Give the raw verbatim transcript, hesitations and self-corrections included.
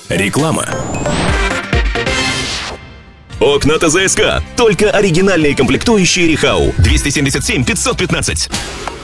Реклама. Окна ТЗСК. Только оригинальные комплектующие Рихау. двести семьдесят семь пятьсот пятнадцать.